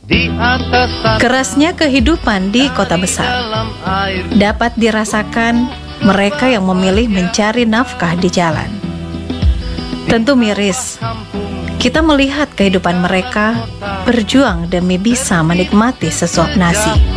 Kerasnya kehidupan di kota besar dapat dirasakan mereka yang memilih mencari nafkah di jalan. Tentu miris kita melihat kehidupan mereka berjuang demi bisa menikmati sesuap nasi.